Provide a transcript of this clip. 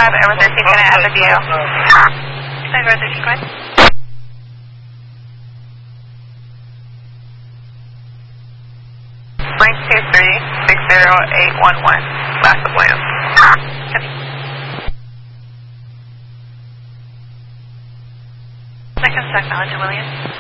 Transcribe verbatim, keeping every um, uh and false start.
five, Air thirteen, can I add the D O? Air thirteen, go ahead. Nine two three six zero eight one one. Last of Williams. Second technology, Williams.